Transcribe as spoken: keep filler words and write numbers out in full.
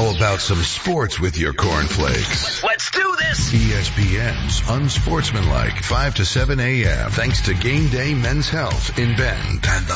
How about some sports with your cornflakes? Let's do this! E S P N's Unsportsmanlike, five to seven a.m. Thanks to Game Day Men's Health in Bend and the